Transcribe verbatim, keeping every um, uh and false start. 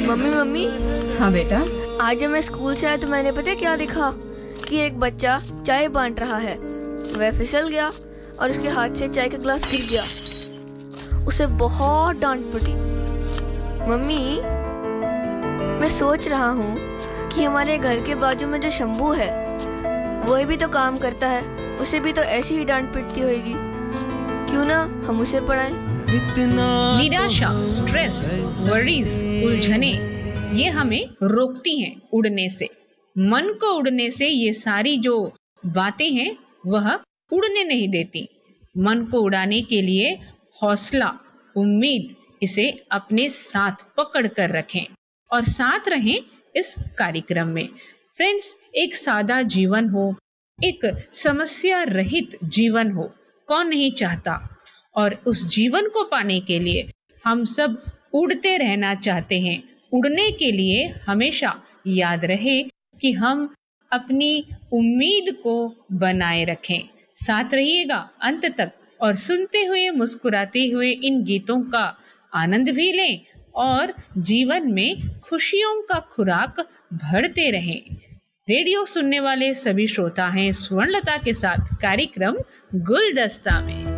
Mummy mummy हाँ बेटा। आज जब मैं स्कूल से आया तो मैंने पता है क्या देखा कि एक बच्चा चाय बांट रहा है। वह फिसल गया और उसके हाथ से चाय का ग्लास गिर गया। उसे बहुत डांट पड़ी। मम्मी मैं सोच रहा हूँ कि हमारे घर के बाजू में जो शंभू है वह भी तो काम करता है, उसे भी तो ऐसी ही डांट पिटती होगी। क्यों ना हम उसे पढ़ाएं। निराशा, स्ट्रेस, वरीज, उलझने ये हमें रोकती हैं उड़ने से। मन को उड़ने से ये सारी जो बातें हैं वह उड़ने नहीं देती। मन को उड़ाने के लिए हौसला, उम्मीद इसे अपने साथ पकड़ कर रखें और साथ रहें इस कार्यक्रम में। फ्रेंड्स, एक सादा जीवन हो, एक समस्या रहित जीवन हो, कौन नहीं चाहता। और उस जीवन को पाने के लिए हम सब उड़ते रहना चाहते हैं। उड़ने के लिए हमेशा याद रहे कि हम अपनी उम्मीद को बनाए रखें। साथ रहिएगा अंत तक और सुनते हुए मुस्कुराते हुए इन गीतों का आनंद भी लें और जीवन में खुशियों का खुराक भरते रहें। रेडियो सुनने वाले सभी श्रोता हैं स्वर्णलता के साथ कार्यक्रम गुलदस्ता में।